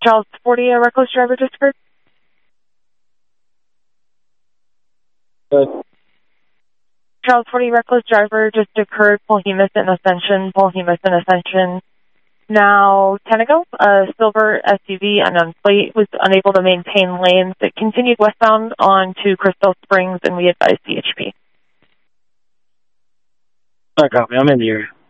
Charles 40, a reckless driver just occurred. Good. Charles 40, reckless driver just occurred. Polhemus and Ascension. Now, Tenego, a silver SUV, unknown plate, was unable to maintain lanes. It continued westbound on to Crystal Springs, and we advised CHP. I copy. I'm in the area.